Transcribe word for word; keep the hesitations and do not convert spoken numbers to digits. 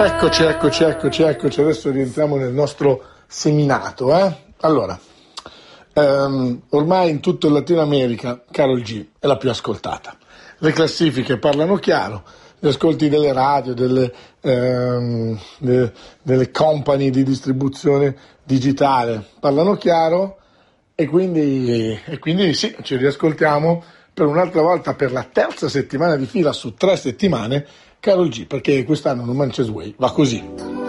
Eccoci, eccoci, eccoci, eccoci. Adesso rientriamo nel nostro seminato. Eh? Allora, ehm, ormai in tutto il Latino America Karol G è la più ascoltata. Le classifiche parlano chiaro, gli ascolti delle radio, delle, ehm, de, delle company di distribuzione digitale parlano chiaro e quindi, e quindi sì, ci riascoltiamo per un'altra volta, per la terza settimana di fila su tre settimane, Karol G, perché quest'anno No Manches Way va così.